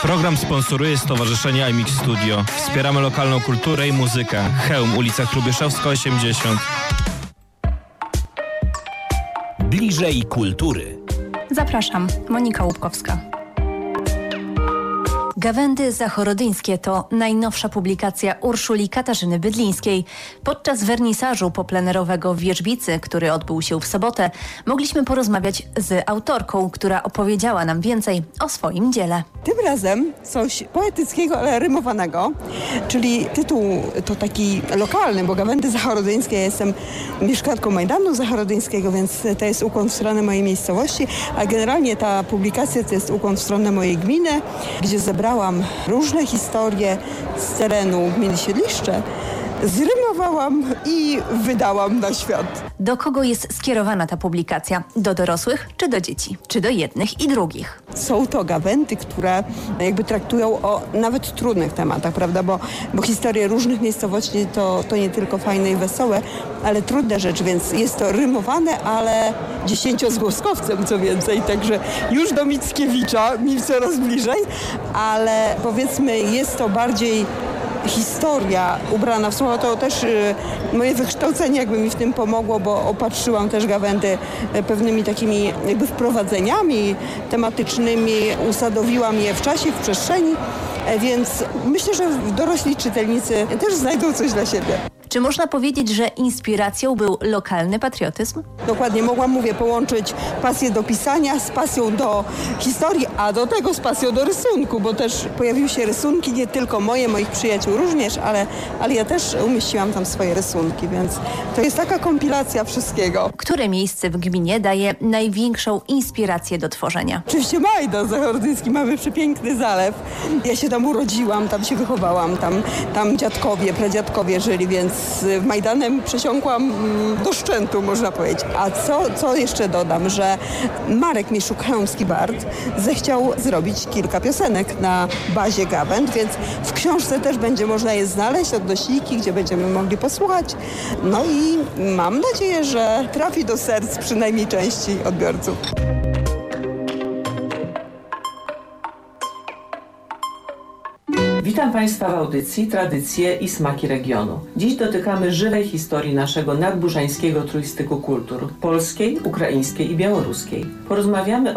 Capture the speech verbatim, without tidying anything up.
Program sponsoruje Stowarzyszenie iMix Studio. Wspieramy lokalną kulturę i muzykę. Chełm, ulica Hrubieszowska osiemdziesiąt. Bliżej kultury. Zapraszam, Monika Łupkowska. Gawędy zachorodyńskie to najnowsza publikacja Urszuli Katarzyny Bydlińskiej. Podczas wernisażu poplenerowego w Wierzbicy, który odbył się w sobotę, mogliśmy porozmawiać z autorką, która opowiedziała nam więcej o swoim dziele. Tym razem coś poetyckiego, ale rymowanego, czyli tytuł to taki lokalny, bo Gawędy zachorodyńskie, ja jestem mieszkanką Majdanu Zachorodyńskiego, więc to jest ukłon w stronę mojej miejscowości, a generalnie ta publikacja to jest ukłon w stronę mojej gminy, gdzie zebrałam różne historie z terenu gminy Siedliszcze, zrymowałam i wydałam na świat. Do kogo jest skierowana ta publikacja? Do dorosłych czy do dzieci? Czy do jednych i drugich? Są to gawędy, które jakby traktują o nawet trudnych tematach, prawda? Bo, bo historie różnych miejscowości to, to nie tylko fajne i wesołe, ale trudne rzeczy, więc jest to rymowane, ale dziesięciozgłoskowcem co więcej, także już do Mickiewicza, mi coraz bliżej, ale powiedzmy jest to bardziej historia ubrana w słowo. To też y, moje wykształcenie jakby mi w tym pomogło, bo opatrzyłam też gawędy y, pewnymi takimi jakby wprowadzeniami tematycznymi, usadowiłam je w czasie, w przestrzeni, y, więc myślę, że dorośli czytelnicy też znajdą coś dla siebie. Czy można powiedzieć, że inspiracją był lokalny patriotyzm? Dokładnie, mogłam, mówię, połączyć pasję do pisania z pasją do historii, a do tego z pasją do rysunku, bo też pojawiły się rysunki, nie tylko moje, moich przyjaciół również, ale, ale ja też umieściłam tam swoje rysunki, więc to jest taka kompilacja wszystkiego. Które miejsce w gminie daje największą inspirację do tworzenia? Oczywiście Majdan Zachorodyński, mamy przepiękny zalew. Ja się tam urodziłam, tam się wychowałam, tam, tam dziadkowie, pradziadkowie żyli, więc z Majdanem przesiąkłam do szczętu, można powiedzieć. A co, co jeszcze dodam, że Marek Mieszuk-Chełmski-Bart zechciał zrobić kilka piosenek na bazie gawęd, więc w książce też będzie można je znaleźć, odnośniki, gdzie będziemy mogli posłuchać. No i mam nadzieję, że trafi do serc przynajmniej części odbiorców. Witam Państwa w audycji Tradycje i smaki regionu. Dziś dotykamy żywej historii naszego nadburzańskiego trójstyku kultur: polskiej, ukraińskiej i białoruskiej. Porozmawiamy